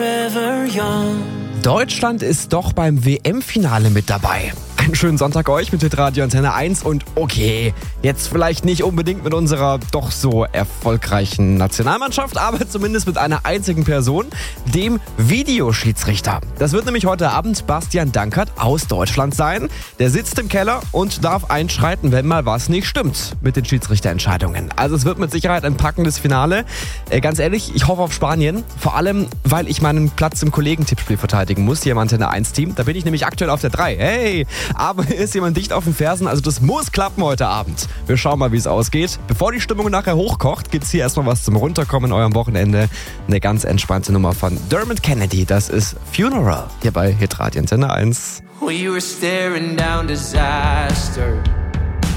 forever young. Deutschland ist doch beim WM-Finale mit dabei. Einen schönen Sonntag euch mit Hitradio Antenne 1 und okay, jetzt vielleicht nicht unbedingt mit unserer doch so erfolgreichen Nationalmannschaft, aber zumindest mit einer einzigen Person, dem Videoschiedsrichter. Das wird nämlich heute Abend Bastian Dankert aus Deutschland sein. Der sitzt im Keller und darf einschreiten, wenn mal was nicht stimmt mit den Schiedsrichterentscheidungen. Also es wird mit Sicherheit ein packendes Finale. Ganz ehrlich, ich hoffe auf Spanien, vor allem, weil ich meinen Platz im Kollegentippspiel verteidigen muss, hier im Antenne 1 Team. Da bin ich nämlich aktuell auf der 3. Hey! Aber ist jemand dicht auf den Fersen, also das muss klappen heute Abend. Wir schauen mal, wie es ausgeht. Bevor die Stimmung nachher hochkocht, gibt's hier erstmal was zum Runterkommen in eurem Wochenende. Eine ganz entspannte Nummer von Dermot Kennedy, das ist Funeral, hier bei Hitradio Antenne 1. We were staring down disaster.